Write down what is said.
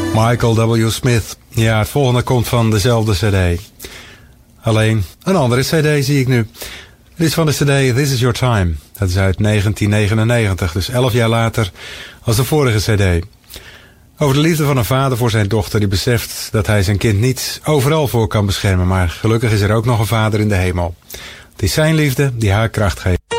Michael W. Smith. Ja, het volgende komt van dezelfde cd. Alleen een andere cd zie ik nu. Dit is van de cd This Is Your Time. Dat is uit 1999, dus 11 jaar later als de vorige cd. Over de liefde van een vader voor zijn dochter die beseft dat hij zijn kind niet overal voor kan beschermen. Maar gelukkig is er ook nog een vader in de hemel. Het is zijn liefde die haar kracht geeft.